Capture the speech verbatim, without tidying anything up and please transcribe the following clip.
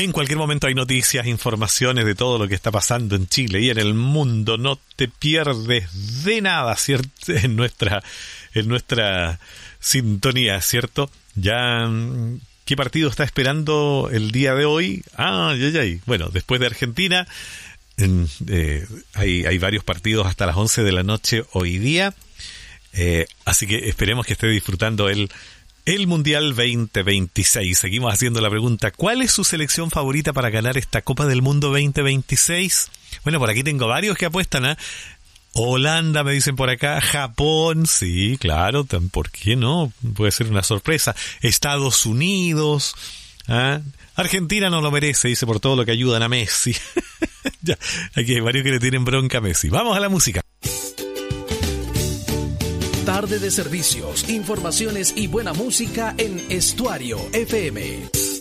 En cualquier momento hay noticias, informaciones de todo lo que está pasando en Chile y en el mundo. No te pierdes de nada, ¿cierto? En nuestra, en nuestra sintonía, ¿cierto? Ya, ¿qué partido está esperando el día de hoy? Ah, ya, ya. Bueno, después de Argentina, eh, hay, hay varios partidos hasta las once de la noche hoy día. Eh, así que esperemos que esté disfrutando el, el Mundial veinte veintiséis. Seguimos haciendo la pregunta, ¿cuál es su selección favorita para ganar esta Copa del Mundo veinte veintiséis? Bueno, por aquí tengo varios que apuestan a Holanda, me dicen por acá, Japón, sí, claro, ¿por qué no? Puede ser una sorpresa. Estados Unidos, ¿ah? Argentina no lo merece, dice, por todo lo que ayudan a Messi. Ya, aquí hay varios que le tienen bronca a Messi. Vamos a la música. Tarde de servicios, informaciones y buena música en Estuario F M.